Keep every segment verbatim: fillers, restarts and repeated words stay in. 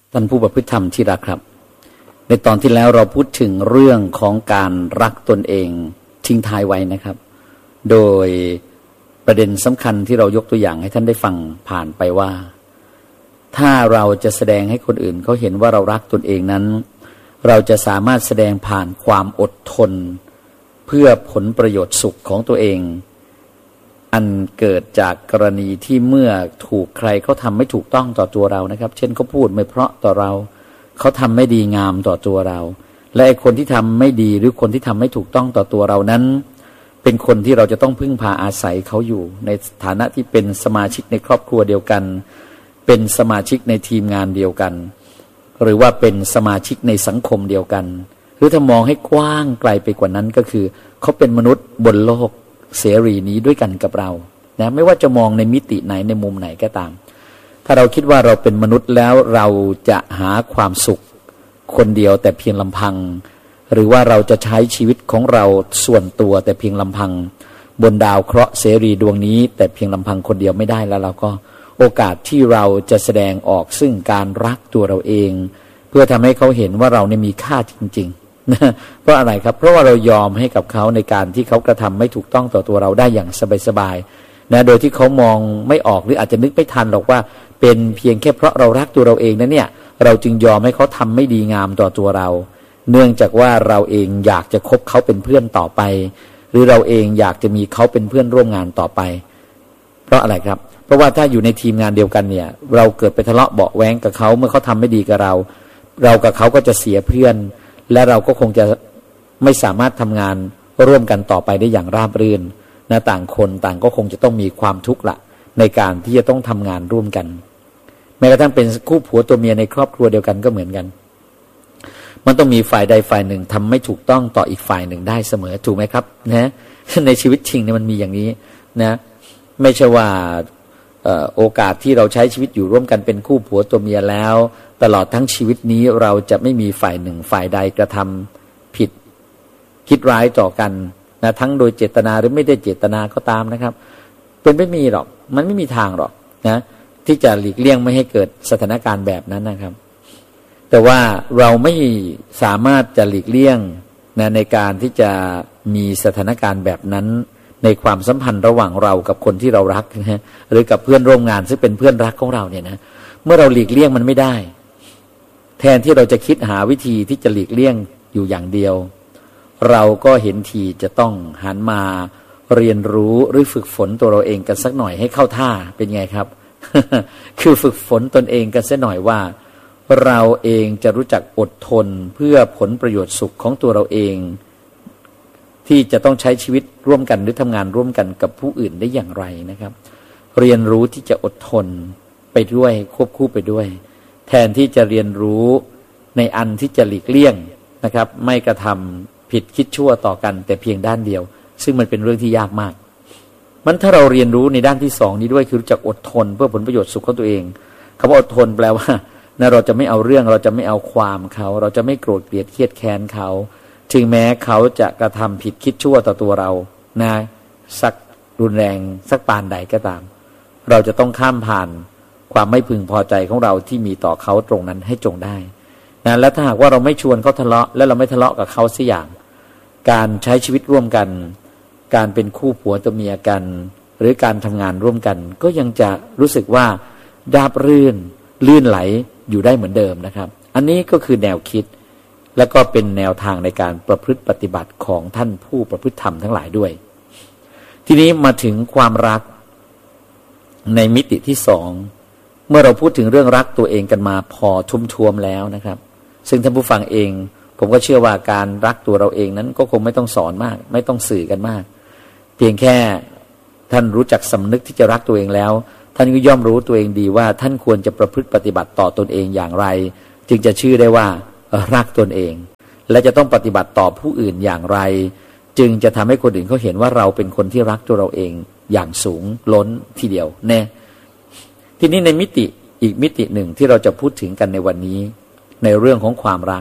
ท่านผู้ประพฤติธรรมที่รักครับในตอนที่แล้วเราพูดถึงเรื่องของการรักตนเองทิ้งท้ายไว้นะครับโดยประเด็นสำคัญที่เรายกตัวอย่างให้ท่านได้ฟังผ่านไปว่าถ้าเราจะแสดงให้คนอื่นเขาเห็นว่าเรารักตนเองนั้นเราจะสามารถแสดงผ่านความอดทนเพื่อผลประโยชน์สุขของตัวเองอันเกิดจากกรณีที่เมื่อถูกใครเขาทำไม่ถูกต้องต่อตัวเรานะครับเช่นเขาพูดไม่เพราะต่อเราเขาทำไม่ดีงามต่อตัวเราและไอ้คนที่ทำไม่ดีหรือคนที่ทำไม่ถูกต้องต่อตัวเรานั้นเป็นคนที่เราจะต้องพึ่งพาอาศัยเขาอยู่ในฐานะที่เป็นสมาชิกในครอบครัวเดียวกันเป็นสมาชิกในทีมงานเดียวกันหรือว่าเป็นสมาชิกในสังคมเดียวกันหรือถ้ามองให้กว้างไกลไปกว่านั้นก็คือเขาเป็นมนุษย์บนโลกเสรีนี้ด้วยกันกับเรานะไม่ว่าจะมองในมิติไหนในมุมไหนก็ตามถ้าเราคิดว่าเราเป็นมนุษย์แล้วเราจะหาความสุขคนเดียวแต่เพียงลำพังหรือว่าเราจะใช้ชีวิตของเราส่วนตัวแต่เพียงลำพังบนดาวเคราะห์เสรีดวงนี้แต่เพียงลำพังคนเดียวไม่ได้แล้วเราก็โอกาสที่เราจะแสดงออกซึ่งการรักตัวเราเองเพื่อทำให้เขาเห็นว่าเราเนี่ยมีค่าจริงๆนะเพราะอะไรครับเพราะว่าเรายอมให้กับเขาในการที่เขากระทำไม่ถูกต้องต่อตัวเราได้อย่างสบายๆนะโดยที่เขามองไม่ออกหรืออาจจะนึกไม่ทันหรอกว่าเป็นเพียงแค่เพราะเรารักตัวเราเองนะเนี่ยเราจึงยอมให้เขาทำไม่ดีงามต่อตัวเราเนื่องจากว่าเราเองอยากจะคบเขาเป็นเพื่อนต่อไปหรือเราเองอยากจะมีเขาเป็นเพื่อนร่วมงานต่อไปเพราะอะไรครับเพราะว่าถ้าอยู่ในทีมงานเดียวกันเนี่ยเราเกิดไปทะเลาะเบาะแว้งกับเขาเมื่อเขาทำไม่ดีกับเราเรากับเขาก็จะเสียเพื่อนและเราก็คงจะไม่สามารถทำงานร่วมกันต่อไปได้อย่างราบรื่นนะต่างคนต่างก็คงจะต้องมีความทุกข์ละในการที่จะต้องทำงานร่วมกันแม้กระทั่งเป็นคู่ผัวตัวเมียในครอบครัวเดียวกันก็เหมือนกันมันต้องมีฝ่ายใดฝ่ายหนึ่งทำไม่ถูกต้องต่ออีกฝ่ายหนึ่งได้เสมอถูกไหมครับนะในชีวิตจริงเนี่ยมันมีอย่างนี้นะไม่ใช่ว่าโอกาสที่เราใช้ชีวิตอยู่ร่วมกันเป็นคู่ผัวตัวเมียแล้วตลอดทั้งชีวิตนี้เราจะไม่มีฝ่ายหนึ่งฝ่ายใดกระทำผิดคิดร้ายต่อกันนะทั้งโดยเจตนาหรือไม่ได้เจตนาก็ตามนะครับเป็นไม่มีหรอกมันไม่มีทางหรอกนะที่จะหลีกเลี่ยงไม่ให้เกิดสถานการณ์แบบนั้นนะครับแต่ว่าเราไม่สามารถจะหลีกเลี่ยงนะในการที่จะมีสถานการณ์แบบนั้นในความสัมพันธ์ระหว่างเรากับคนที่เรารักนะหรือกับเพื่อนร่วมงานซึ่งเป็นเพื่อนรักของเราเนี่ยนะเมื่อเราหลีกเลี่ยงมันไม่ได้แทนที่เราจะคิดหาวิธีที่จะหลีกเลี่ยงอยู่อย่างเดียวเราก็เห็นทีจะต้องหันมาเรียนรู้หรือฝึกฝนตัวเราเองกันสักหน่อยให้เข้าท่าเป็นไงครับ คือฝึกฝนตนเองกันสักหน่อยว่าเราเองจะรู้จักอดทนเพื่อผลประโยชน์สุขของตัวเราเองที่จะต้องใช้ชีวิตร่วมกันหรือทำงานร่วมกันกับผู้อื่นได้อย่างไรนะครับเรียนรู้ที่จะอดทนไปด้วยควบคู่ไปด้วยแทนที่จะเรียนรู้ในอันที่จะหลีกเลี่ยงนะครับไม่กระทำผิดคิดชั่วต่อกันแต่เพียงด้านเดียวซึ่งมันเป็นเรื่องที่ยากมากมันถ้าเราเรียนรู้ในด้านที่สองนี้ด้วยคือรู้จักอดทนเพื่อผลประโยชน์สุขของตัวเองคำว่าอดทนแปลว่านะเราจะไม่เอาเรื่องเราจะไม่เอาความเขาเราจะไม่โกรธเกลียดเครียดแค้นเขาถึงแม้เขาจะกระทำผิดคิดชั่วต่อตัวเรานะสักรุนแรงสักปานใดก็ตามเราจะต้องข้ามผ่านความไม่พึงพอใจของเราที่มีต่อเขาตรงนั้นให้จงได้นะและถ้าหากว่าเราไม่ชวนเขาทะเลาะและเราไม่ทะเลาะกับเขาสักอย่างการใช้ชีวิตร่วมกันการเป็นคู่ผัวตัวเมียกันหรือการทำงานร่วมกันก็ยังจะรู้สึกว่าราบรื่นลื่นไหลอยู่ได้เหมือนเดิมนะครับอันนี้ก็คือแนวคิดและก็เป็นแนวทางในการประพฤติปฏิบัติของท่านผู้ประพฤติธรรมทั้งหลายด้วยทีนี้มาถึงความรักในมิติที่สองเมื่อเราพูดถึงเรื่องรักตัวเองกันมาพอทุ่มทวมแล้วนะครับซึ่งท่านผู้ฟังเองผมก็เชื่อว่าการรักตัวเราเองนั้นก็คงไม่ต้องสอนมากไม่ต้องสื่อกันมากเพียงแค่ท่านรู้จักสำนึกที่จะรักตัวเองแล้วท่านก็ย่อมรู้ตัวเองดีว่าท่านควรจะประพฤติปฏิบัติต่อตนเองอย่างไรจึงจะชื่อได้ว่ารักตนเองและจะต้องปฏิบัติต่อผู้อื่นอย่างไรจึงจะทำให้คนอื่นเขาเห็นว่าเราเป็นคนที่รักตัวเราเองอย่างสูงล้นทีเดียวแน่ทีนี้ในมิติอีกมิติหนึ่งที่เราจะพูดถึงกันในวันนี้ในเรื่องของความรัก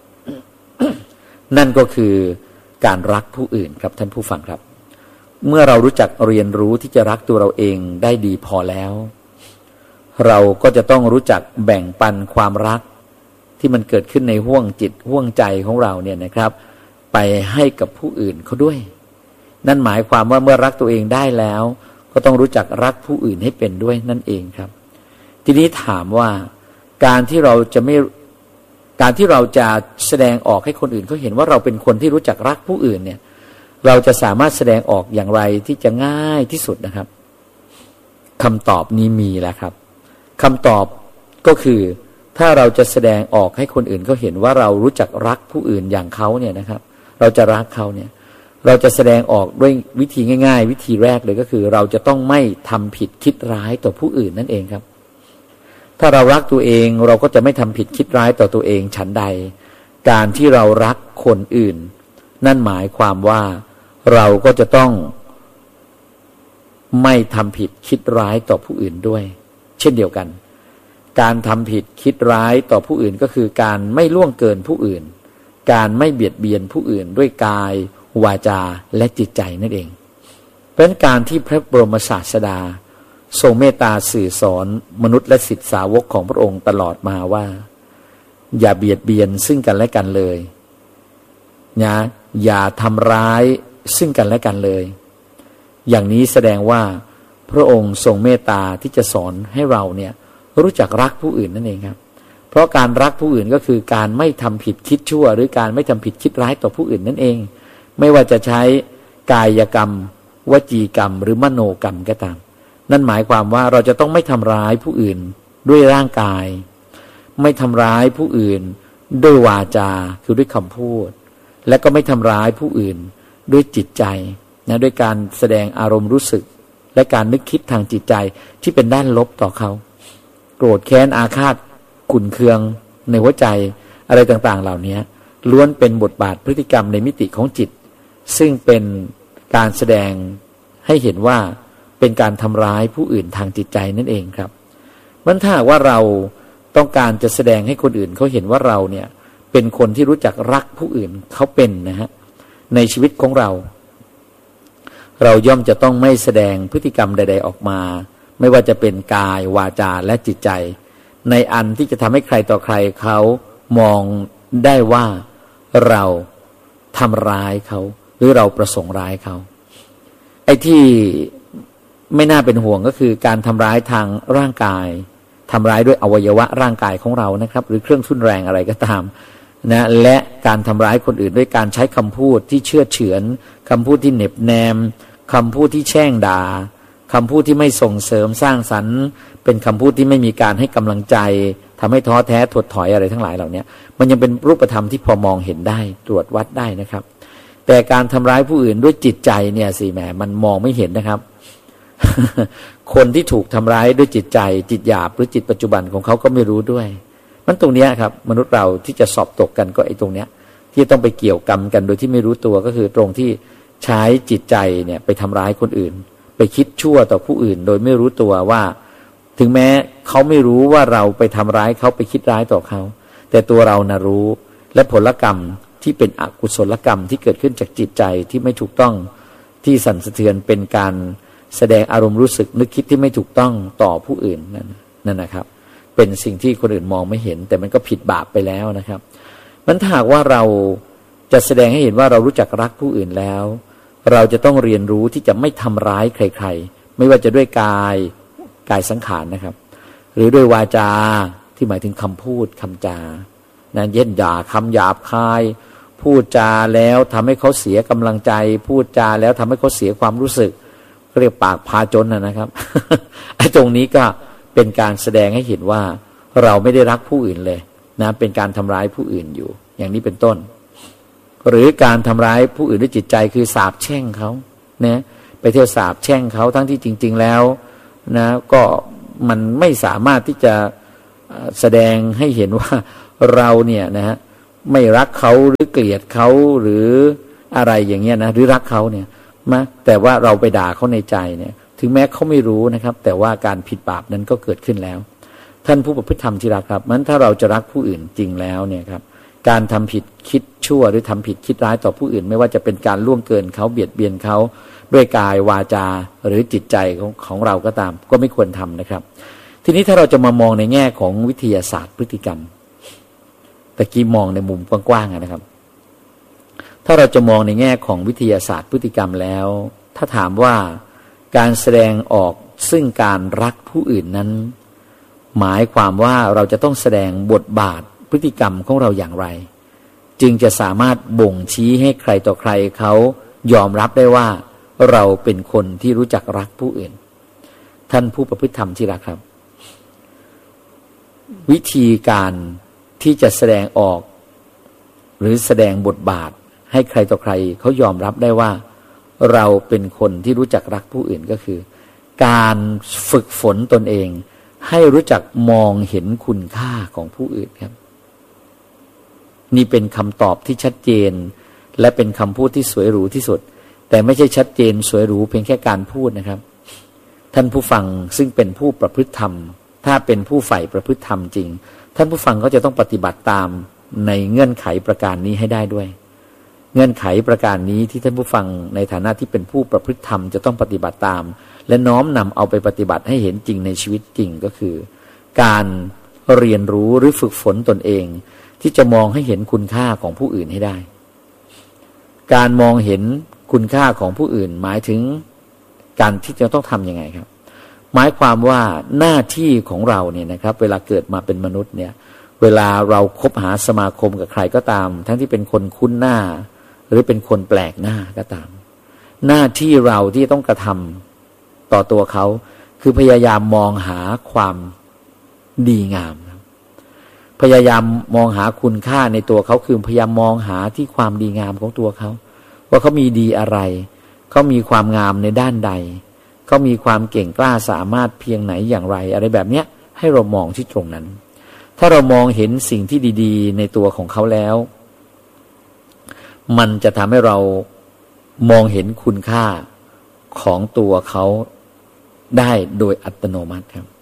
นั่นก็คือการรักผู้อื่นครับท่านผู้ฟังครับเมื่อเรารู้จักเรียนรู้ที่จะรักตัวเราเองได้ดีพอแล้วเราก็จะต้องรู้จักแบ่งปันความรักที่มันเกิดขึ้นในห้วงจิตห้วงใจของเราเนี่ยนะครับไปให้กับผู้อื่นเขาด้วยนั่นหมายความว่าเมื่อรักตัวเองได้แล้วก็ต้องรู้จักรักผู้อื่นให้เป็นด้วยนั่นเองครับทีนี้ถามว่าการที่เราจะไม่การที่เราจะแสดงออกให้คนอื่นเขาเห็นว่าเราเป็นคนที่รู้จักรักผู้อื่นเนี่ยเราจะสามารถแสดงออกอย่างไรที่จะง่ายที่สุดนะครับคำตอบนี้มีแล้วครับคำตอบก็คือถ้าเราจะแสดงออกให้คนอื่นเขาเห็นว่าเรารู้จักรักผู้อื่นอย่างเขาเนี่ยนะครับเราจะรักเขาเนี่ยเราจะแสดงออกด้วยวิธีง่ายๆวิธีแรกเลยก็คือเราจะต้องไม่ทำผิดคิดร้ายต่อผู้อื่นนั่นเองครับถ้าเรารักตัวเองเราก็จะไม่ทำผิดคิดร้ายต่อตัวเองฉันใดการที่เรารักคนอื่นนั่นหมายความว่าเราก็จะต้องไม่ทำผิดคิดร้ายต่อผู้อื่นด้วยเช่นเดียวกันการทำผิดคิดร้ายต่อผู้อื่นก็คือการไม่ล่วงเกินผู้อื่นการไม่เบียดเบียนผู้อื่นด้วยกายวาจาและจิตใจนั่นเองเพราะฉะนั้นการที่พระบรมศาสดาทรงเมตตาสื่อสอนมนุษย์และศิษย์สาวกของพระองค์ตลอดมาว่าอย่าเบียดเบียนซึ่งกันและกันเลยนะอย่าทำร้ายซึ่งกันและกันเลยอย่างนี้แสดงว่าพระองค์ทรงเมตตาที่จะสอนให้เราเนี่ยรู้จักรักผู้อื่นนั่นเองครับเพราะการรักผู้อื่นก็คือการไม่ทำผิดคิดชั่วหรือการไม่ทำผิดคิดร้ายต่อผู้อื่นนั่นเองไม่ว่าจะใช้กายกรรมวจีกรรมหรือมโนกรรมก็ตามนั่นหมายความว่าเราจะต้องไม่ทำร้ายผู้อื่นด้วยร่างกายไม่ทำร้ายผู้อื่นด้วยวาจาคือด้วยคำพูดและก็ไม่ทำร้ายผู้อื่นด้วยจิตใจนะด้วยการแสดงอารมณ์รู้สึกและการนึกคิดทางจิตใจที่เป็นด้านลบต่อเขาโกรธแค้นอาฆาตขุ่นเคืองในหัวใจอะไรต่างๆเหล่านี้ล้วนเป็นบทบาทพฤติกรรมในมิติของจิตซึ่งเป็นการแสดงให้เห็นว่าเป็นการทำร้ายผู้อื่นทางจิตใจนั่นเองครับมันถ้าว่าเราต้องการจะแสดงให้คนอื่นเขาเห็นว่าเราเนี่ยเป็นคนที่รู้จักรักผู้อื่นเขาเป็นนะฮะในชีวิตของเราเราย่อมจะต้องไม่แสดงพฤติกรรมใดๆออกมาไม่ว่าจะเป็นกายวาจาและจิตใจในอันที่จะทำให้ใครต่อใครเขามองได้ว่าเราทำร้ายเขาหรือเราประสงค์ร้ายเขาไอ้ที่ไม่น่าเป็นห่วงก็คือการทำร้ายทางร่างกายทำร้ายด้วยอวัยวะร่างกายของเรานะครับหรือเครื่องทุนแรงอะไรก็ตามนะและการทำร้ายคนอื่นด้วยการใช้คำพูดที่เชื่อเฉือนคำพูดที่เหน็บแนมคำพูดที่แช่งด่าคำพูดที่ไม่ส่งเสริมสร้างสรรค์เป็นคำพูดที่ไม่มีการให้กำลังใจทำให้ท้อแท้ถดถอยอะไรทั้งหลายเหล่านี้มันยังเป็นรูปธรรมที่พอมองเห็นได้ตรวจวัดได้นะครับแต่การทำร้ายผู้อื่นด้วยจิตใจเนี่ยสิแหมมันมองไม่เห็นนะครับ คนที่ถูกทำร้ายด้วยจิตใจจิตหยาบหรือจิตปัจจุบันของเขาก็ไม่รู้ด้วยมันตรงนี้ครับมนุษย์เราที่จะสอบตกกันก็ไอ้ตรงเนี้ยที่ต้องไปเกี่ยวกรรมกันโดยที่ไม่รู้ตัวก็คือตรงที่ใช้จิตใจเนี่ยไปทำร้ายคนอื่นไปคิดชั่วต่อผู้อื่นโดยไม่รู้ตัวว่าถึงแม้เขาไม่รู้ว่าเราไปทำร้ายเขาไปคิดร้ายต่อเขาแต่ตัวเรานะรู้และผลกรรมที่เป็นอกุศลกรรมที่เกิดขึ้นจากจิตใจที่ไม่ถูกต้องที่สั่นสะเทือนเป็นการแสดงอารมณ์รู้สึกนึกคิดที่ไม่ถูกต้องต่อผู้อื่นนั่นนั่นนะครับเป็นสิ่งที่คนอื่นมองไม่เห็นแต่มันก็ผิดบาปไปแล้วนะครับมันถ้าหากว่าเราจะแสดงให้เห็นว่าเรารู้จักรักผู้อื่นแล้วเราจะต้องเรียนรู้ที่จะไม่ทำร้ายใครๆไม่ว่าจะด้วยกายกายสังขารนะครับหรือด้วยวาจาที่หมายถึงคำพูดคำจานะเย็นด่าคำหยาบคายพูดจาแล้วทำให้เขาเสียกำลังใจพูดจาแล้วทำให้เขาเสียความรู้สึกเรียกปากพาจนนะครับ ไอ้ตรงนี้ก็เป็นการแสดงให้เห็นว่าเราไม่ได้รักผู้อื่นเลยนะเป็นการทำร้ายผู้อื่นอยู่อย่างนี้เป็นต้นหรือการทำร้ายผู้อื่นด้วยจิตใจคือสาปแช่งเขานะไปเที่ยวสาปแช่งเขาทั้งที่จริงๆแล้วนะก็มันไม่สามารถที่จะแสดงให้เห็นว่าเราเนี่ยนะฮะไม่รักเขาหรือเกลียดเขาหรืออะไรอย่างเงี้ยนะหรือรักเขาเนี่ยมาแต่ว่าเราไปด่าเขาในใจเนี่ยถึงแม้เขาไม่รู้นะครับแต่ว่าการผิดบาปนั้นก็เกิดขึ้นแล้วท่านผู้ประพฤติธรรมที่รักครับมันถ้าเราจะรักผู้อื่นจริงแล้วเนี่ยครับการทำผิดคิดชั่วหรือทำผิดคิดร้ายต่อผู้อื่นไม่ว่าจะเป็นการล่วงเกินเขาเบียดเบียนเขาด้วยกายวาจาหรือจิตใจของของเราก็ตามก็ไม่ควรทำนะครับทีนี้ถ้าเราจะมามองในแง่ของวิทยาศาสตร์พฤติกรรมตะกี้มองในมุมกว้างๆนะครับถ้าเราจะมองในแง่ของวิทยาศาสตร์พฤติกรรมแล้วถ้าถามว่าการแสดงออกซึ่งการรักผู้อื่นนั้นหมายความว่าเราจะต้องแสดงบทบาทพฤติกรรมของเราอย่างไรจึงจะสามารถบ่งชี้ให้ใครต่อใครเขายอมรับได้ว่าเราเป็นคนที่รู้จักรักผู้อื่นท่านผู้ประพฤติธรรมที่รักครับวิธีการที่จะแสดงออกหรือแสดงบทบาทให้ใครต่อใครเขายอมรับได้ว่าเราเป็นคนที่รู้จักรักผู้อื่นก็คือการฝึกฝนตนเองให้รู้จักมองเห็นคุณค่าของผู้อื่นครับนี่เป็นคำตอบที่ชัดเจนและเป็นคำพูดที่สวยหรูที่สุดแต่ไม่ใช่ชัดเจนสวยหรูเพียงแค่การพูดนะครับท่านผู้ฟังซึ่งเป็นผู้ประพฤติธรรมถ้าเป็นผู้ใฝ่ประพฤติธรรมจริงท่านผู้ฟังก็จะต้องปฏิบัติตามในเงื่อนไขประการนี้ให้ได้ด้วยเงื่อนไขประการนี้ที่ท่านผู้ฟังในฐานะที่เป็นผู้ประพฤติธรรมจะต้องปฏิบัติตามและน้อมนำเอาไปปฏิบัติให้เห็นจริงในชีวิตจริงก็คือการเรียนรู้หรือฝึกฝนตนเองที่จะมองให้เห็นคุณค่าของผู้อื่นให้ได้การมองเห็นคุณค่าของผู้อื่นหมายถึงการที่จะต้องทำยังไงครับหมายความว่าหน้าที่ของเราเนี่ยนะครับเวลาเกิดมาเป็นมนุษย์เนี่ยเวลาเราคบหาสมาคมกับใครก็ตามทั้งที่เป็นคนคุ้นหน้าหรือเป็นคนแปลกหน้าก็ตามหน้าที่เราที่ต้องกระทำต่อตัวเขาคือพยายามมองหาความดีงามพยายามมองหาคุณค่าในตัวเขาคือพยายามมองหาที่ความดีงามของตัวเขาว่าเขามีดีอะไรเขามีความงามในด้านใดเขามีความเก่งกล้าสามารถเพียงไหนอย่างไรอะไรแบบเนี้ยให้เรามองที่ตรงนั้นถ้าเรามองเห็นสิ่งที่ดีๆในตัวของเขาแล้วมันจะทำให้เรามองเห็นคุณค่าของตัวเขาได้โดยอัตโนมัติครับ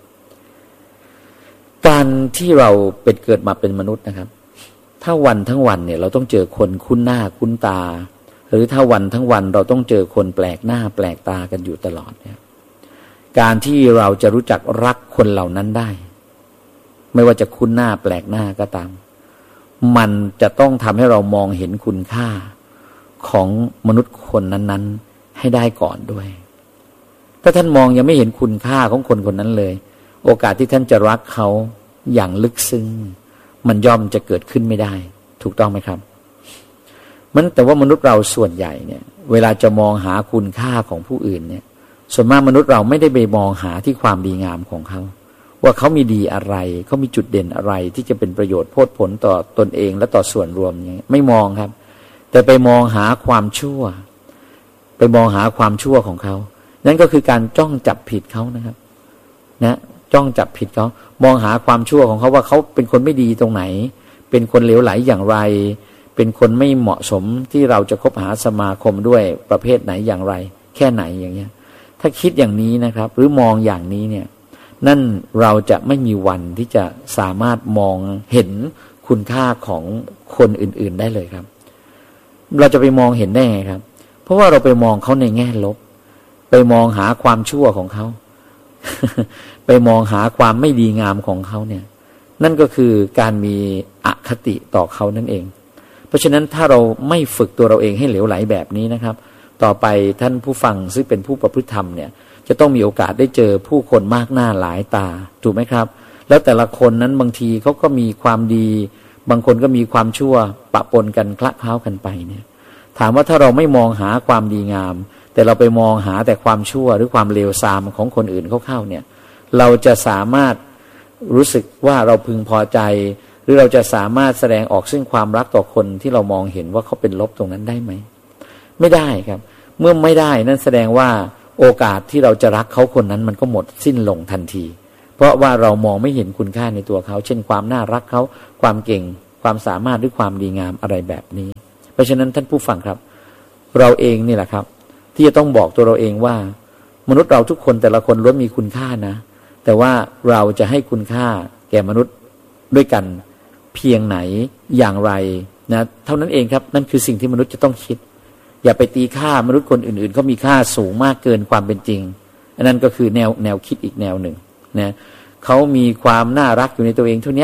การที่เราเป็นเกิดมาเป็นมนุษย์นะครับถ้าวันทั้งวันเนี่ยเราต้องเจอคนคุ้นหน้าคุ้นตาหรือถ้าวันทั้งวันเราต้องเจอคนแปลกหน้าแปลกตากันอยู่ตลอดเนี่ยการที่เราจะรู้จักรักคนเหล่านั้นได้ไม่ว่าจะคุ้นหน้าแปลกหน้าก็ตามมันจะต้องทำให้เรามองเห็นคุณค่าของมนุษย์คนนั้นๆให้ได้ก่อนด้วยถ้าท่านมองยังไม่เห็นคุณค่าของคนคนนั้นเลยโอกาสที่ท่านจะรักเขาอย่างลึกซึ้งมันย่อมจะเกิดขึ้นไม่ได้ถูกต้องไหมครับมันแต่ว่ามนุษย์เราส่วนใหญ่เนี่ยเวลาจะมองหาคุณค่าของผู้อื่นเนี่ยส่วนมากมนุษย์เราไม่ได้ไปมองหาที่ความดีงามของเขาว่าเขามีดีอะไรเขามีจุดเด่นอะไรที่จะเป็นประโยชน์โพดผลต่อตนเองและต่อส่วนรวมอย่างนี้ไม่มองครับแต่ไปมองหาความชั่วไปมองหาความชั่วของเขานั่นก็คือการจ้องจับผิดเขานะครับนะจ้องจับผิดเขามองหาความชั่วของเขาว่าเขาเป็นคนไม่ดีตรงไหนเป็นคนเหลวไหลอย่างไรเป็นคนไม่เหมาะสมที่เราจะคบหาสมาคมด้วยประเภทไหนอย่างไรแค่ไหนอย่างเงี้ยถ้าคิดอย่างนี้นะครับหรือมองอย่างนี้เนี่ยนั่นเราจะไม่มีวันที่จะสามารถมองเห็นคุณค่าของคนอื่นๆได้เลยครับเราจะไปมองเห็นได้ไงครับเพราะว่าเราไปมองเขาในแง่ลบไปมองหาความชั่วของเขา ไปมองหาความไม่ดีงามของเขาเนี่ยนั่นก็คือการมีอคติต่อเขานั่นเองเพราะฉะนั้นถ้าเราไม่ฝึกตัวเราเองให้เหลวไหลแบบนี้นะครับต่อไปท่านผู้ฟังซึ่งเป็นผู้ประพฤติธรรมเนี่ยจะต้องมีโอกาสได้เจอผู้คนมากหน้าหลายตาถูกไหมครับแล้วแต่ละคนนั้นบางทีเขาก็มีความดีบางคนก็มีความชั่วปะปนกันคละเคล้ากันไปเนี่ยถามว่าถ้าเราไม่มองหาความดีงามแต่เราไปมองหาแต่ความชั่วหรือความเลวทรามของคนอื่นเข้าๆเนี่ยเราจะสามารถรู้สึกว่าเราพึงพอใจหรือเราจะสามารถแสดงออกซึ่งความรักต่อคนที่เรามองเห็นว่าเขาเป็นลบตรงนั้นได้ไหมไม่ได้ครับเมื่อไม่ได้นั่นแสดงว่าโอกาสที่เราจะรักเขาคนนั้นมันก็หมดสิ้นลงทันทีเพราะว่าเรามองไม่เห็นคุณค่าในตัวเขาเช่นความน่ารักเขาความเก่งความสามารถหรือความดีงามอะไรแบบนี้เพราะฉะนั้นท่านผู้ฟังครับเราเองนี่แหละครับที่จะต้องบอกตัวเราเองว่ามนุษย์เราทุกคนแต่ละคนล้วนมีคุณค่านะแต่ว่าเราจะให้คุณค่าแก่มนุษย์ด้วยกันเพียงไหนอย่างไรนะเท่านั้นเองครับนั่นคือสิ่งที่มนุษย์จะต้องคิดอย่าไปตีค่ามนุษย์คนอื่นๆเขามีค่าสูงมากเกินความเป็นจริงอันนั้นก็คือแนวแนวคิดอีกแนวหนึ่งนะเขามีความน่ารักอยู่ในตัวเองเท่านี้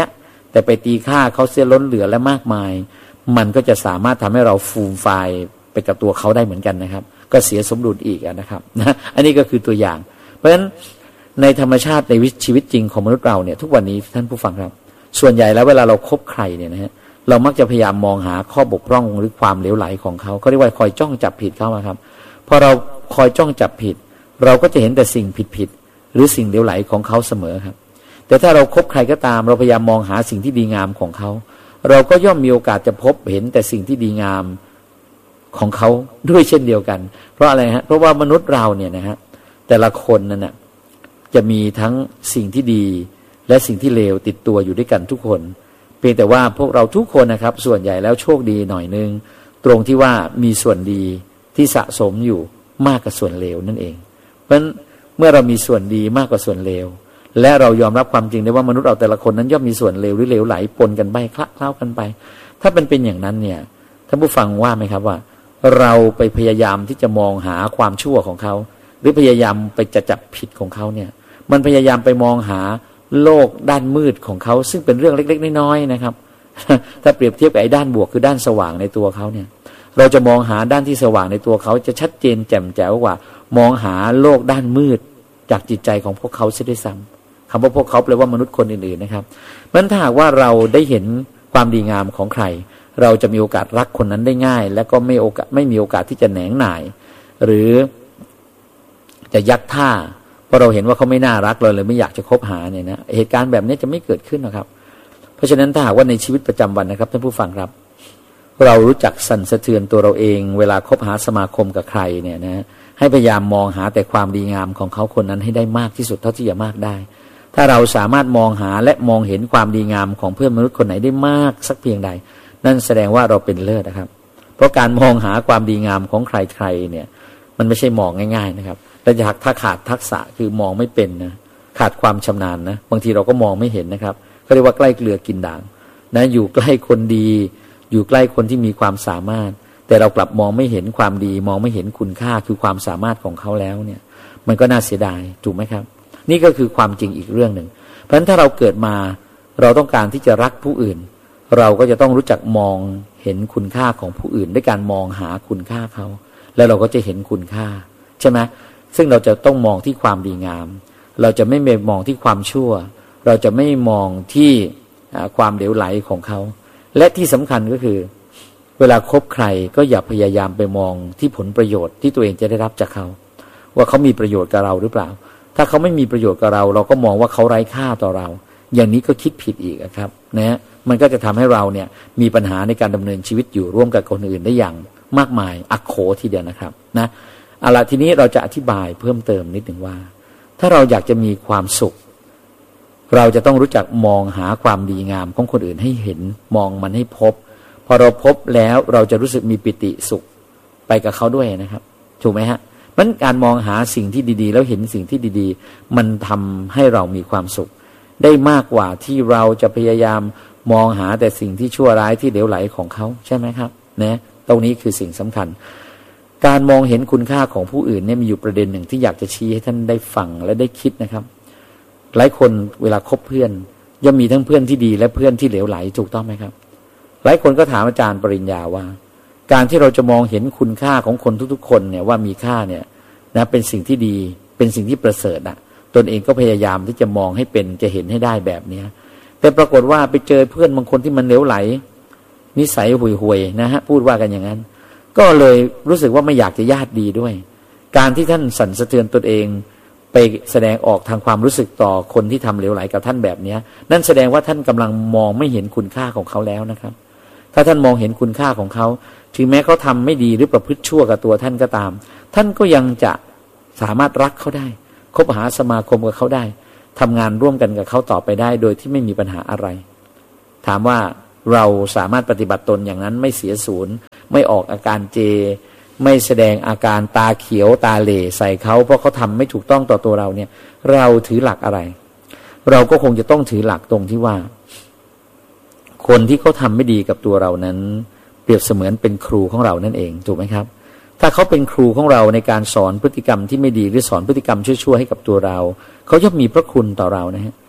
แต่ไปตีค่าเขาเสียล้นเหลือและมากมายมันก็จะสามารถทำให้เราฟูมไฟล์ไปกับตัวเขาได้เหมือนกันนะครับก็เสียสมดุลอีกนะครับนะอันนี้ก็คือตัวอย่างเพราะฉะนั้นในธรรมชาติในชีวิตจริงของมนุษย์เราเนี่ยทุกวันนี้ท่านผู้ฟังครับส่วนใหญ่แล้วเวลาเราคบใครเนี่ยนะฮะเรามักจะพยายามมองหาข้อบกพร่องหรือความเหลวไหลของเขาเขาเรียกว่าคอยจ้องจับผิดเขาครับพอเราคอยจ้องจับผิดเราก็จะเห็นแต่สิ่งผิดๆหรือสิ่งเหลวไหลของเขาเสมอครับแต่ถ้าเราคบใครก็ตามเราพยายามมองหาสิ่งที่ดีงามของเขาเราก็ย่อมมีโอกาสจะพบเห็นแต่สิ่งที่ดีงามของเขาด้วยเช่นเดียวกันเพราะอะไรฮะเพราะว่ามนุษย์เราเนี่ยนะฮะแต่ละคนนั่นน่ะจะมีทั้งสิ่งที่ดีและสิ่งที่เลวติดตัวอยู่ด้วยกันทุกคนเพียงแต่ว่าพวกเราทุกคนนะครับส่วนใหญ่แล้วโชคดีหน่อยนึงตรงที่ว่ามีส่วนดีที่สะสมอยู่มากกว่าส่วนเลวนั่นเองเพราะฉะนั้นเมื่อเรามีส่วนดีมากกว่าส่วนเลวและเรายอมรับความจริงได้ว่ามนุษย์เราแต่ละคนนั้นย่อมมีส่วนเลวหรือเลวไหลปนกันไปคละเคล้ากันไปถ้าเป็นเป็นอย่างนั้นเนี่ยท่านผู้ฟังว่าไหมครับว่าเราไปพยายามที่จะมองหาความชั่วของเขาหรือพยายามไปจะจับผิดของเขาเนี่ยมันพยายามไปมองหาโลกด้านมืดของเขาซึ่งเป็นเรื่องเล็กๆน้อยๆนะครับถ้าเปรียบเทียบกับไอ้ด้านบวกคือด้านสว่างในตัวเขาเนี่ยเราจะมองหาด้านที่สว่างในตัวเขาจะชัดเจนแจ่มแจ๋วกว่ามองหาโลกด้านมืดจากจิตใจของพวกเขาเสียด้วยซ้ำคำว่าพวกเขาแปลว่ามนุษย์คนอื่นๆนะครับเพราะฉะนั้นถ้าหากว่าเราได้เห็นความดีงามของใครเราจะมีโอกาสรักคนนั้นได้ง่ายและก็ไม่โอกาสไม่มีโอกาสที่จะแหนงหน่ายหรือจะยักท่าเพราะเราเห็นว่าเขาไม่น่ารักเราเลยไม่อยากจะคบหาเนี่ยนะเหตุการณ์แบบนี้จะไม่เกิดขึ้นนะครับเพราะฉะนั้นถ้าหากว่าในชีวิตประจำวันนะครับท่านผู้ฟังครับเรารู้จักสั่นสะเทือนตัวเราเองเวลาคบหาสมาคมกับใครเนี่ยนะให้พยายามมองหาแต่ความดีงามของเขาคนนั้นให้ได้มากที่สุดเท่าที่จะมากได้ถ้าเราสามารถมองหาและมองเห็นความดีงามของเพื่อนมนุษย์คนไหนได้มากสักเพียงใดนั่นแสดงว่าเราเป็นเลิศนะครับเพราะการมองหาความดีงามของใครๆเนี่ยมันไม่ใช่มองง่ายๆนะครับแต่ถ้าขาดทักษะคือมองไม่เป็นนะขาดความชำนาญนะบางทีเราก็มองไม่เห็นนะครับเขาเรียกว่าใกล้เกลือกินด่างนะอยู่ใกล้คนดีอยู่ใกล้คนที่มีความสามารถแต่เรากลับมองไม่เห็นความดีมองไม่เห็นคุณค่าคือความสามารถของเขาแล้วเนี่ยมันก็น่าเสียดายถูกไหมครับนี่ก็คือความจริงอีกเรื่องหนึ่งเพราะฉะนั้นถ้าเราเกิดมาเราต้องการที่จะรักผู้อื่นเราก็จะต้องรู้จักมองเห็นคุณค่าของผู้อื่นด้วยการมองหาคุณค่าเขาแล้วเราก็จะเห็นคุณค่าใช่ไหมซึ่งเราจะต้องมองที่ความดีงามเราจะไม่ไปมองที่ความชั่วเราจะไม่มองที่ความเหลวไหลของเขาและที่สำคัญก็คือเวลาคบใครก็อย่าพยายามไปมองที่ผลประโยชน์ที่ตัวเองจะได้รับจากเขาว่าเขามีประโยชน์กับเราหรือเปล่าถ้าเขาไม่มีประโยชน์กับเราเราก็มองว่าเขาไร้ค่าต่อเราอย่างนี้ก็คิดผิดอีกครับนะมันก็จะทำให้เราเนี่ยมีปัญหาในการดำเนินชีวิตอยู่ร่วมกับคนอื่นได้อย่างมากมายอักโขทีเดียวนะครับนะเอาล่ะทีนี้เราจะอธิบายเพิ่มเติมนิดหนึ่งว่าถ้าเราอยากจะมีความสุขเราจะต้องรู้จักมองหาความดีงามของคนอื่นให้เห็นมองมันให้พบพอเราพบแล้วเราจะรู้สึกมีปิติสุขไปกับเขาด้วยนะครับถูกไหมฮะมันการมองหาสิ่งที่ดีๆแล้วเห็นสิ่งที่ดีๆมันทำให้เรามีความสุขได้มากกว่าที่เราจะพยายามมองหาแต่สิ่งที่ชั่วร้ายที่เหลวไหลของเขาใช่ไหมครับนะตรงนี้คือสิ่งสำคัญการมองเห็นคุณค่าของผู้อื่นเนี่ยมีอยู่ประเด็นหนึ่งที่อยากจะชี้ให้ท่านได้ฟังและได้คิดนะครับหลายคนเวลาคบเพื่อนย่อมมีทั้งเพื่อนที่ดีและเพื่อนที่เหลวไหลถูกต้องไหมครับหลายคนก็ถามอาจารย์ปริญญาว่าการที่เราจะมองเห็นคุณค่าของคนทุกๆคนเนี่ยว่ามีค่าเนี่ยนะเป็นสิ่งที่ดีเป็นสิ่งที่ประเสริฐอ่ะตนเองก็พยายามที่จะมองให้เป็นจะเห็นให้ได้แบบเนี้ยแต่ปรากฏว่าไปเจอเพื่อนบางคนที่มันเหลวไหลนิสัยห่วยๆนะฮะพูดว่ากันอย่างนั้นก็เลยรู้สึกว่าไม่อยากจะญาติดีด้วยการที่ท่านสั่นสะเทือนตนเองไปแสดงออกทางความรู้สึกต่อคนที่ทำเหลวไหลกับท่านแบบนี้นั่นแสดงว่าท่านกำลังมองไม่เห็นคุณค่าของเขาแล้วนะครับถ้าท่านมองเห็นคุณค่าของเขาถึงแม้เขาทำไม่ดีหรือประพฤติชั่วกับตัวท่านก็ตามท่านก็ยังจะสามารถรักเขาได้คบหาสมาคมกับเขาได้ทำงานร่วมกันกับเขาต่อไปได้โดยที่ไม่มีปัญหาอะไรถามว่าเราสามารถปฏิบัติตนอย่างนั้นไม่เสียศูนย์ไม่ออกอาการเจไม่แสดงอาการตาเขียวตาเหล่ใส่เขาเพราะเขาทำไม่ถูกต้องต่อตัวเราเนี่ยเราถือหลักอะไรเราก็คงจะต้องถือหลักตรงที่ว่าคนที่เขาทำไม่ดีกับตัวเรานั้นเปรียบเสมือนเป็นครูของเรานั่นเองถูกไหมครับถ้าเขาเป็นครูของเราในการสอนพฤติกรรมที่ไม่ดีหรือสอนพฤติกรรมชั่วๆให้กับตัวเราเขาย่อมมีพระคุณต่อเรานะฮะ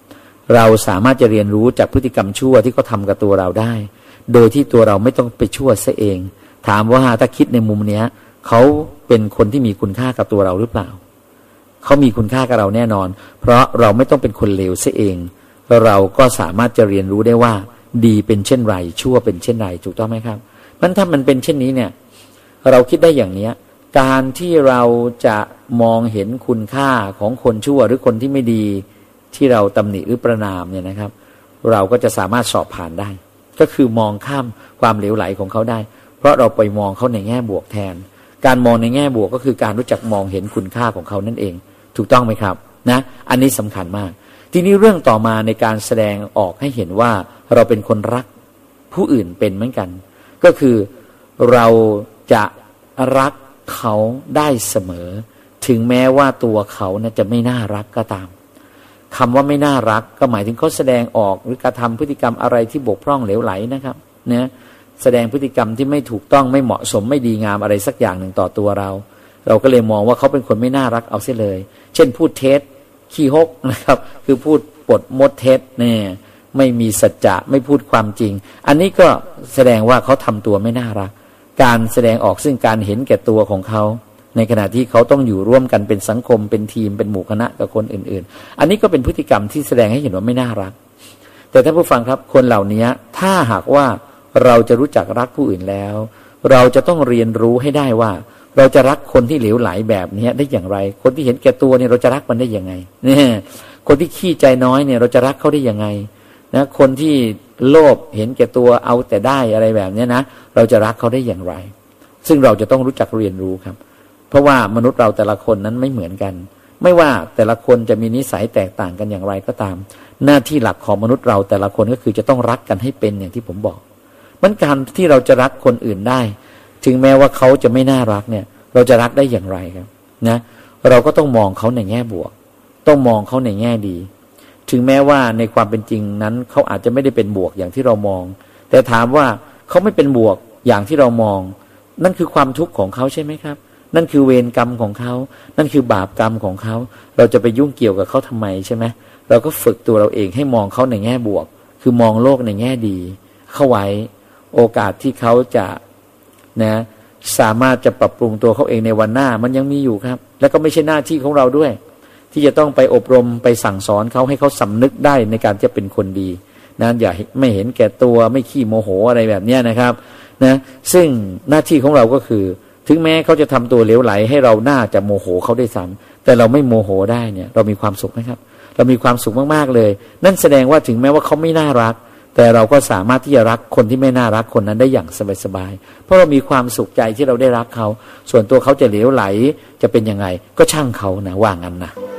เราสามารถจะเรียนรู้จากพฤติกรรมชั่วที่เขาทำกับตัวเราได้โดยที่ตัวเราไม่ต้องไปชั่วซะเองถามว่าถ้าคิดในมุมเนี้ยเขาเป็นคนที่มีคุณค่ากับตัวเราหรือเปล่าเขามีคุณค่ากับเราแน่นอนเพราะเราไม่ต้องเป็นคนเลวซะเองเราก็สามารถจะเรียนรู้ได้ว่าดีเป็นเช่นไรชั่วเป็นเช่นไรถูกต้องไหมครับมันถ้ามันเป็นเช่นนี้เนี่ยเราคิดได้อย่างนี้การที่เราจะมองเห็นคุณค่าของคนชั่วหรือคนที่ไม่ดีที่เราตำหนิหรือประณามเนี่ยนะครับเราก็จะสามารถสอบผ่านได้ก็คือมองข้ามความเหลวไหลของเขาได้เพราะเราไปมองเขาในแง่บวกแทนการมองในแง่บวกก็คือการรู้จักมองเห็นคุณค่าของเขานั่นเองถูกต้องไหมครับนะอันนี้สำคัญมากทีนี้เรื่องต่อมาในการแสดงออกให้เห็นว่าเราเป็นคนรักผู้อื่นเป็นเหมือนกันก็คือเราจะรักเขาได้เสมอถึงแม้ว่าตัวเขานะจะไม่น่ารักก็ตามคำว่าไม่น่ารักก็หมายถึงเขาแสดงออกหรือกระทำพฤติกรรมอะไรที่บกพร่องเหลวไหลนะครับนะแสดงพฤติกรรมที่ไม่ถูกต้องไม่เหมาะสมไม่ดีงามอะไรสักอย่างหนึ่งต่อตัวเราเราก็เลยมองว่าเขาเป็นคนไม่น่ารักเอาเสียเลยเช่นพูดเท็จขี้ฮกนะครับคือพูดปดมดเท็จเนี่ยไม่มีสัจจะไม่พูดความจริงอันนี้ก็แสดงว่าเขาทำตัวไม่น่ารักการแสดงออกซึ่งการเห็นแก่ตัวของเขาในขณะที่เขาต้องอยู่ร่วมกันเป็นสังคมเป็นทีมเป็นหมู่คณะกับคนอื่นๆอันนี้ก็เป็นพฤติกรรมที่แสดงให้เห็นว่าไม่น่ารักแต่ท่านผู้ฟังครับคนเหล่านี้ถ้าหากว่าเราจะรู้จักรักผู้อื่นแล้วเราจะต้องเรียนรู้ให้ได้ว่าเราจะรักคนที่เหลวไหลแบบนี้ได้อย่างไรคนที่เห็นแก่ตัวเนี่ยเราจะรักมันได้ยังไงเนี่ยคนที่ขี้ใจน้อยเนี่ยเราจะรักเขาได้ยังไงนะคนที่โลภเห็นแก่ตัวเอาแต่ได้อะไรแบบนี้นะเราจะรักเขาได้อย่างไรซึ่งเราจะต้องรู้จักเรียนรู้ครับเพราะว่ามนุษย์เราแต่ละคนนั้นไม่เหมือนกันไม่ว่าแต่ละคนจะมีนิสัยแตกต่างกันอย่างไรก็ตามหน้าที่หลักของมนุษย์เราแต่ละคนก็คือจะต้องรักกันให้เป็นอย่างที่ผมบอกมันการที่เราจะรักคนอื่นได้ถึงแม้ว่าเขาจะไม่น่ารักเนี่ยเราจะรักได้อย่างไรครับนะเราก็ต้องมองเขาในแง่บวกต้องมองเขาในแง่ดีถึงแม้ว่าในความเป็นจริงนั้นเขาอาจจะไม่ได้เป็นบวกอย่างที่เรามองแต่ถามว่าเขาไม่เป็นบวกอย่างที่เรามองนั่นคือความทุกข์ของเขาใช่ไหมครับนั่นคือเวรกรรมของเขานั่นคือบาปกรรมของเขาเราจะไปยุ่งเกี่ยวกับเขาทำไมใช่ไหมเราก็ฝึกตัวเราเองให้มองเขาในแง่บวกคือมองโลกในแง่ดีเข้าไว้โอกาสที่เขาจะนะสามารถจะปรับปรุงตัวเขาเองในวันหน้ามันยังมีอยู่ครับแล้วก็ไม่ใช่หน้าที่ของเราด้วยที่จะต้องไปอบรมไปสั่งสอนเขาให้เขาสำนึกได้ในการจะเป็นคนดีนะอย่าไม่เห็นแก่ตัวไม่ขี้โมโหอะไรแบบนี้นะครับนะซึ่งหน้าที่ของเราก็คือถึงแม้เขาจะทำตัวเหลวไหลให้เราน่าจะโมโหเขาได้ซ้ำแต่เราไม่โมโหได้เนี่ยเรามีความสุขไหมครับเรามีความสุขมากๆเลยนั่นแสดงว่าถึงแม้ว่าเขาไม่น่ารักแต่เราก็สามารถที่จะรักคนที่ไม่น่ารักคนนั้นได้อย่างสบายๆเพราะเรามีความสุขใจที่เราได้รักเขาส่วนตัวเขาจะเหลวไหลจะเป็นยังไงก็ช่างเขานะว่างั้นนะ